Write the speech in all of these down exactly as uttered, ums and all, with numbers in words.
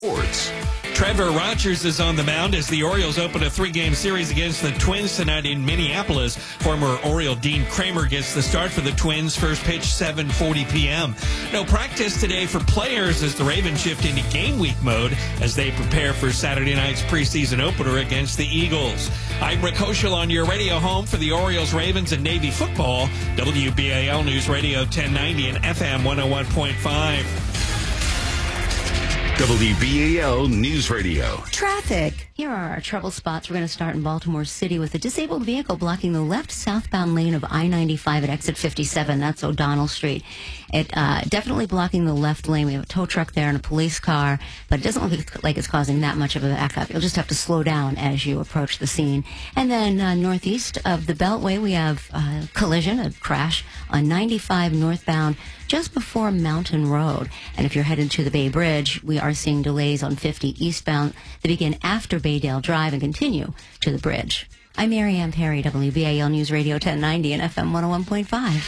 Sports. Trevor Rogers is on the mound as the Orioles open a three-game series against the Twins tonight in Minneapolis. Former Oriole Dean Kramer gets the start for the Twins. First pitch, seven forty p.m. No practice today for players as the Ravens shift into game week mode as they prepare for Saturday night's preseason opener against the Eagles. I'm Rick Hoschel on your radio home for the Orioles, Ravens, and Navy football. W B A L News Radio ten ninety and F M one oh one point five. W B A L News Radio. Traffic. Here are our trouble spots. We're going to start in Baltimore City with a disabled vehicle blocking the left southbound lane of I ninety-five at exit fifty-seven. That's O'Donnell Street. It uh, definitely blocking the left lane. We have a tow truck there and a police car, but it doesn't look like it's causing that much of a backup. You'll just have to slow down as you approach the scene. And then uh, northeast of the Beltway, we have a collision, a crash on ninety-five northbound just before Mountain Road. And if you're headed to the Bay Bridge, we are seeing delays on fifty eastbound that begin after Baydale Drive and continue to the bridge. I'm Mary Ann Perry, W B A L News Radio ten ninety and F M one oh one point five.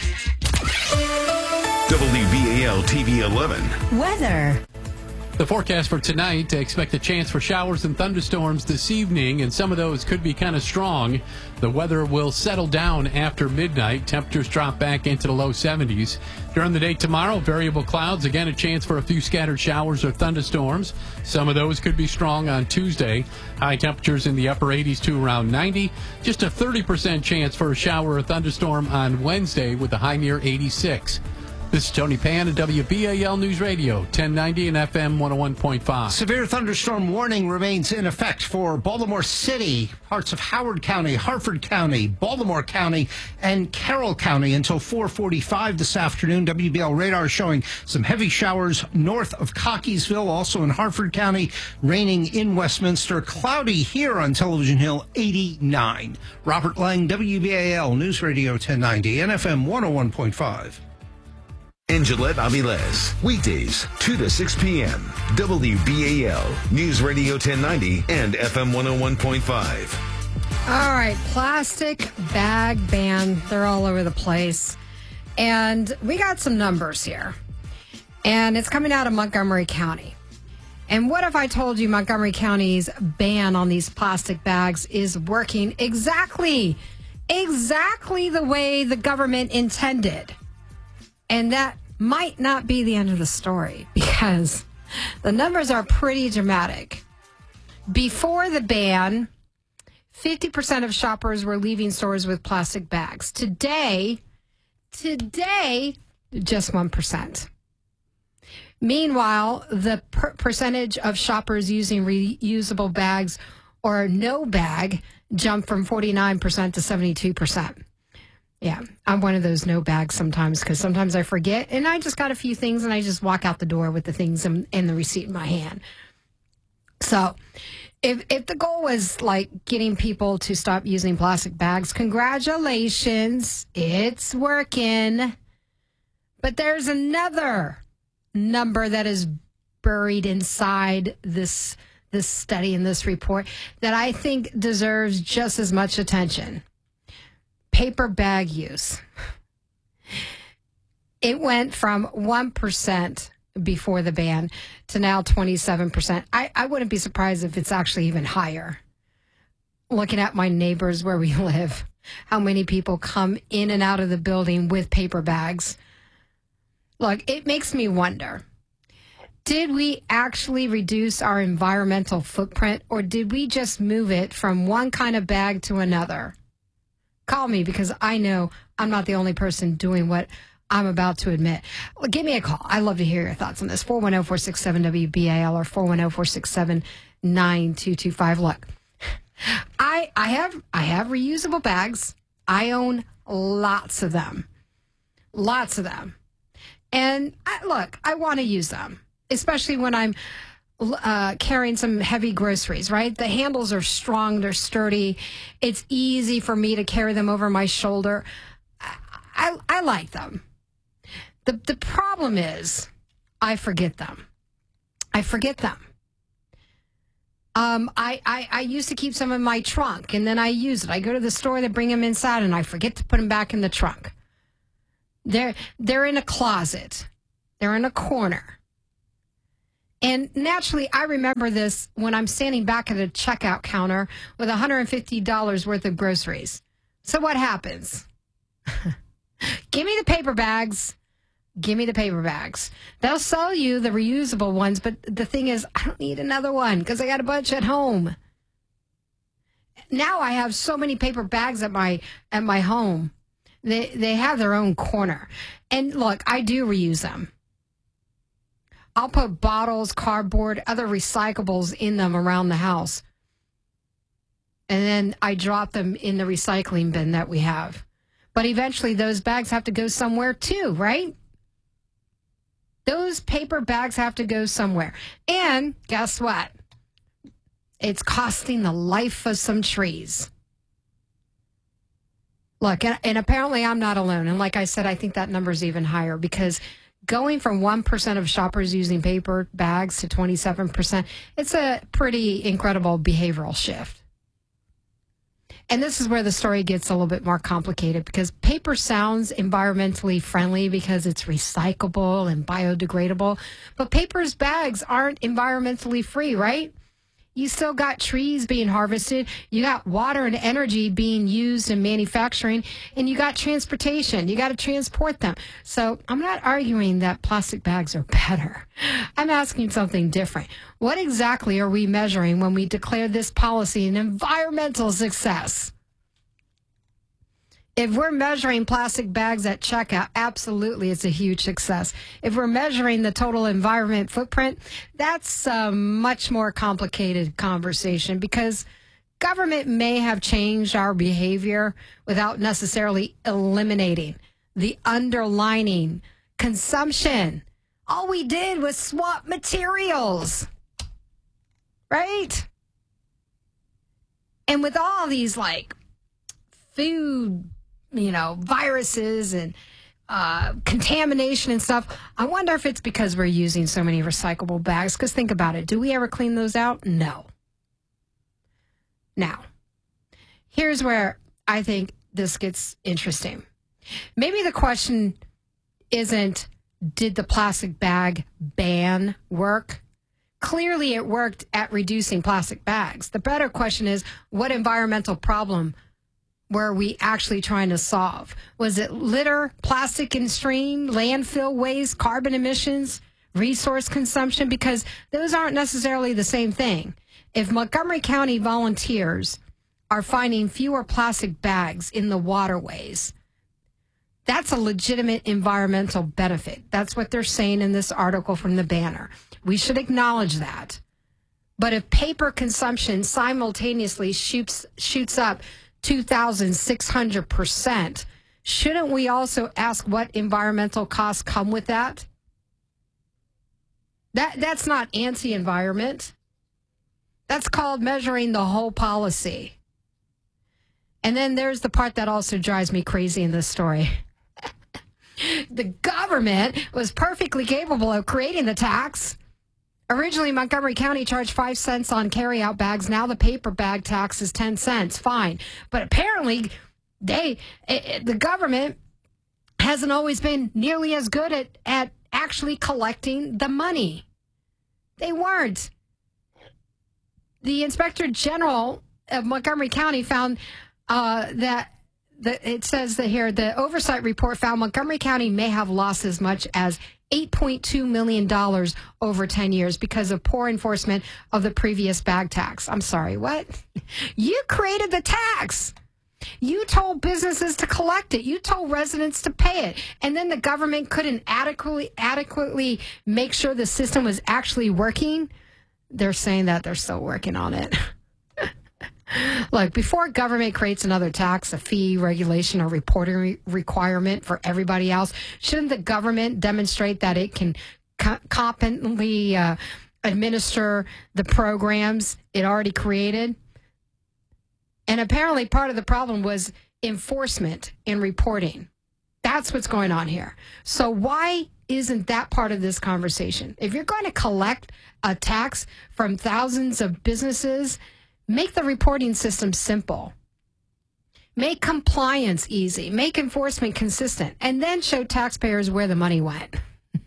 W B A L T V eleven. Weather. The forecast for tonight, expect a chance for showers and thunderstorms this evening, and some of those could be kind of strong. The weather will settle down after midnight. Temperatures drop back into the low seventies. During the day tomorrow, variable clouds. Again, a chance for a few scattered showers or thunderstorms. Some of those could be strong on Tuesday. High temperatures in the upper eighties to around ninety. Just a thirty percent chance for a shower or thunderstorm on Wednesday with a high near eighty-six. This is Tony Pan at W B A L News Radio, ten ninety and F M one oh one point five. Severe thunderstorm warning remains in effect for Baltimore City, parts of Howard County, Harford County, Baltimore County, and Carroll County until four forty-five this afternoon. W B L radar showing some heavy showers north of Cockeysville, also in Harford County, raining in Westminster. Cloudy here on Television Hill, eighty-nine. Robert Lang, W B A L News Radio ten ninety and F M one oh one point five. And Gillette Aviles, weekdays, two to six p.m. W B A L News Radio ten ninety and F M one oh one point five. All right, plastic bag ban. They're all over the place. And we got some numbers here. And it's coming out of Montgomery County. And what if I told you Montgomery County's ban on these plastic bags is working exactly, exactly the way the government intended? And that might not be the end of the story because the numbers are pretty dramatic. Before the ban, fifty percent of shoppers were leaving stores with plastic bags. Today, today, just one percent. Meanwhile, the per- percentage of shoppers using reusable bags or no bag jumped from forty-nine percent to seventy-two percent. Yeah, I'm one of those no bags sometimes because sometimes I forget and I just got a few things and I just walk out the door with the things and, and the receipt in my hand. So if if the goal was like getting people to stop using plastic bags, congratulations, it's working. But there's another number that is buried inside this this study and this report that I think deserves just as much attention. Paper bag use. It went from one percent before the ban to now twenty-seven percent. I, I wouldn't be surprised if it's actually even higher. Looking at my neighbors where we live, how many people come in and out of the building with paper bags. Look, it makes me wonder, did we actually reduce our environmental footprint or did we just move it from one kind of bag to another? Call me because I know I'm not the only person doing what I'm about to admit. Well, give me a call. I'd love to hear your thoughts on this. four one zero, four six seven, W B A L or four one zero, four six seven, nine two two five. Look, I I have I have reusable bags. I own lots of them. Lots of them. And I, look, I want to use them, especially when I'm Uh, carrying some heavy groceries, right? The handles are strong, they're sturdy. It's easy for me to carry them over my shoulder. I, I, I like them. The, the problem is I forget them. I forget them. Um, I, I, I used to keep some in my trunk, and then I use it. I go to the store, they bring them inside, and I forget to put them back in the trunk. They're, they're in a closet. They're in a corner. And naturally, I remember this when I'm standing back at a checkout counter with one hundred fifty dollars worth of groceries. So what happens? Give me the paper bags. Give me the paper bags. They'll sell you the reusable ones, but the thing is, I don't need another one because I got a bunch at home. Now I have so many paper bags at my at my home. They they have their own corner. And look, I do reuse them. I'll put bottles, cardboard, other recyclables in them around the house. And then I drop them in the recycling bin that we have. But eventually those bags have to go somewhere too, right? Those paper bags have to go somewhere. And guess what? It's costing the life of some trees. Look, and, and apparently I'm not alone. And like I said, I think that number is even higher because going from one percent of shoppers using paper bags to twenty-seven percent, it's a pretty incredible behavioral shift. And this is where the story gets a little bit more complicated because paper sounds environmentally friendly because it's recyclable and biodegradable. But paper's bags aren't environmentally free, right? You still got trees being harvested. You got water and energy being used in manufacturing. And you got transportation. You got to transport them. So I'm not arguing that plastic bags are better. I'm asking something different. What exactly are we measuring when we declare this policy an environmental success? If we're measuring plastic bags at checkout, absolutely, it's a huge success. If we're measuring the total environment footprint, that's a much more complicated conversation because government may have changed our behavior without necessarily eliminating the underlying consumption. All we did was swap materials, right? And with all these like food, you know, viruses and uh, contamination and stuff, I wonder if it's because we're using so many recyclable bags. Because think about it. Do we ever clean those out? No. Now, here's where I think this gets interesting. Maybe the question isn't, did the plastic bag ban work? Clearly, it worked at reducing plastic bags. The better question is, what environmental problem were we actually trying to solve? Was it litter, plastic in stream, landfill waste, carbon emissions, resource consumption? Because those aren't necessarily the same thing. If Montgomery County volunteers are finding fewer plastic bags in the waterways, that's a legitimate environmental benefit. That's what they're saying in this article from the Banner. We should acknowledge that. But if paper consumption simultaneously shoots, shoots up two thousand six hundred percent, shouldn't we also ask what environmental costs come with that? That that's not anti-environment. That's called measuring the whole policy. And then there's the part that also drives me crazy in this story. The government was perfectly capable of creating the tax. Originally, Montgomery County charged five cents on carryout bags. Now the paper bag tax is ten cents. Fine. But apparently, they, it, the government hasn't always been nearly as good at, at actually collecting the money. They weren't. The Inspector General of Montgomery County found uh, that the, it says that here, the oversight report found Montgomery County may have lost as much as eight point two million dollars over ten years because of poor enforcement of the previous bag tax. I'm sorry, what? You created the tax. You told businesses to collect it. You told residents to pay it. And then the government couldn't adequately, adequately make sure the system was actually working. They're saying that they're still working on it. Look, before government creates another tax, a fee, regulation, or reporting re- requirement for everybody else, shouldn't the government demonstrate that it can co- competently uh, administer the programs it already created? And apparently part of the problem was enforcement and reporting. That's what's going on here. So why isn't that part of this conversation? If you're going to collect a tax from thousands of businesses, make the reporting system simple. Make compliance easy. Make enforcement consistent. And then show taxpayers where the money went.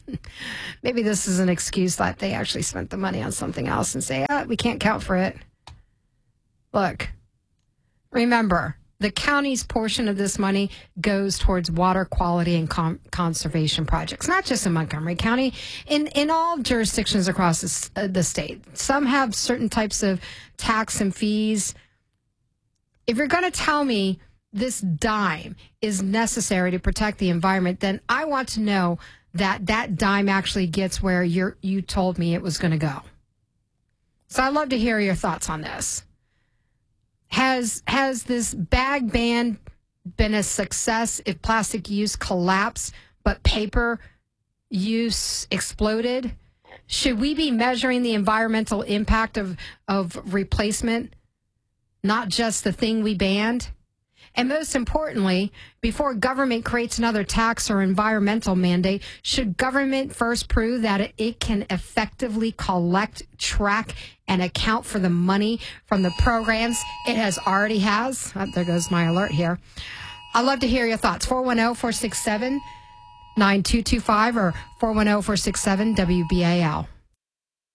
maybe this is an excuse that they actually spent the money on something else and say, oh, we can't count for it. Look, remember, the county's portion of this money goes towards water quality and con- conservation projects, not just in Montgomery County, in, in all jurisdictions across the, uh, the state. Some have certain types of tax and fees. If you're going to tell me this dime is necessary to protect the environment, then I want to know that that dime actually gets where you're, you told me it was going to go. So I'd love to hear your thoughts on this. Has has this bag ban been a success if plastic use collapsed but paper use exploded? Should we be measuring the environmental impact of, of replacement, not just the thing we banned? And most importantly, before government creates another tax or environmental mandate, should government first prove that it, it can effectively collect, track, and account for the money from the programs it has already has? Oh, there goes my alert here. I'd love to hear your thoughts. four one zero, four six seven, nine two two five or four one zero, four six seven, W B A L.